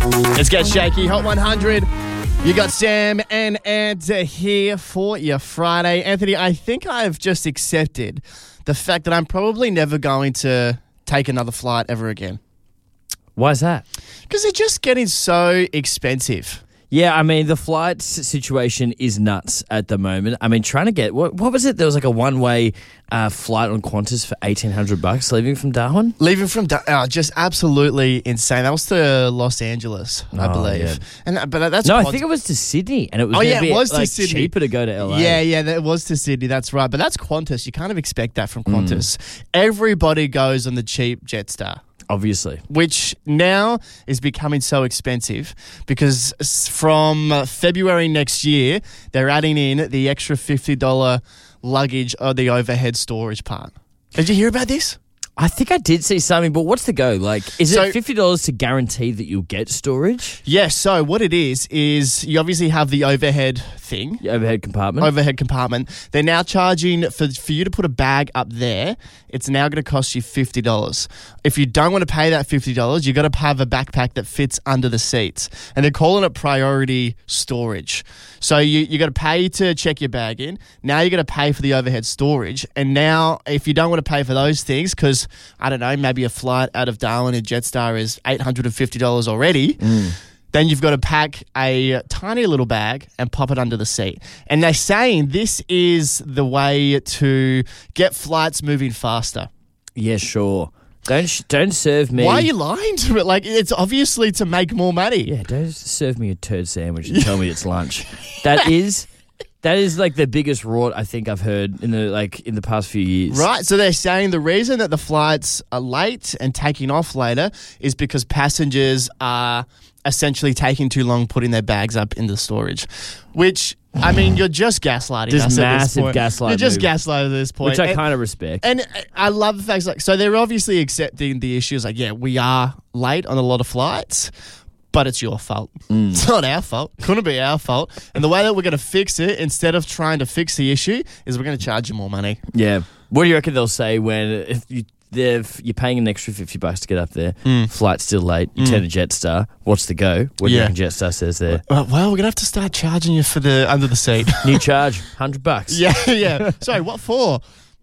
Let's get shaky. Hot 100. You got Sam and Ant here for your Friday. Anthony, I think I've just accepted the fact that I'm probably never going to take another flight ever again. Why is that? Because they're just getting so expensive. Yeah, I mean, the flight situation is nuts at the moment. I mean, trying to get... What was it? There was like a one-way flight on Qantas for $1,800 leaving from Darwin? Leaving from just absolutely insane. That was to Los Angeles, I believe. Yeah. But that's No, I think it was to Sydney, and it was it was to Sydney. Cheaper to go to LA. Yeah, that was to Sydney. That's right. But that's Qantas. You kind of expect that from Qantas. Everybody goes on the cheap Jetstar. Obviously. Which now is becoming so expensive because from February next year, they're adding in the extra $50 luggage or the overhead storage part. Did you hear about this? I think I did see something, but what's the go? Like, is it $50 to guarantee that you'll get storage? Yes. So what it is you obviously have the overhead thing. The overhead compartment. Overhead compartment. They're now charging for you to put a bag up there. It's now going to cost you $50. If you don't want to pay that $50, you got to have a backpack that fits under the seats, and they're calling it priority storage. So you got to pay to check your bag in. Now you got to pay for the overhead storage, and now if you don't want to pay for those things, because I don't know, maybe a flight out of Darwin in Jetstar is $850 already. Then you've got to pack a tiny little bag and pop it under the seat. And they're saying this is the way to get flights moving faster. Yeah, sure. Don't serve me. Why are you lying to me? Like, it's obviously to make more money. Yeah, don't serve me a turd sandwich and tell me it's lunch. That is like the biggest rort I think I've heard in the past few years. Right. So they're saying the reason that the flights are late and taking off later is because passengers are essentially taking too long putting their bags up in the storage, which, I mean, you're just gaslighting just us at this massive point. gaslight You're just move. gaslighting at this point. Which I kind of respect. And I love the fact, so they're obviously accepting the issues. Like, yeah, we are late on a lot of flights, but it's your fault. It's not our fault. Couldn't be our fault. And the way that we're going to fix it, instead of trying to fix the issue, is we're going to charge you more money. Yeah. What do you reckon they'll say when you're paying an extra $50 to get up there, flight's still late, you turn to Jetstar, what's the go? What do you reckon Jetstar says there? Well, we're going to have to start charging you for the under the seat. New charge, $100. Yeah. Sorry, what for?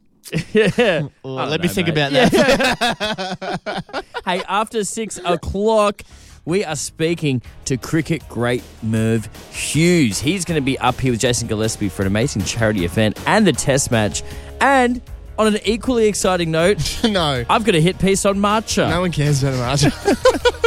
Yeah. Let me think about that. Hey, after 6 o'clock, we are speaking to cricket great Merv Hughes. He's going to be up here with Jason Gillespie for an amazing charity event and the test match. And on an equally exciting note, No. I've got a hit piece on Marcha. No one cares about Marcha.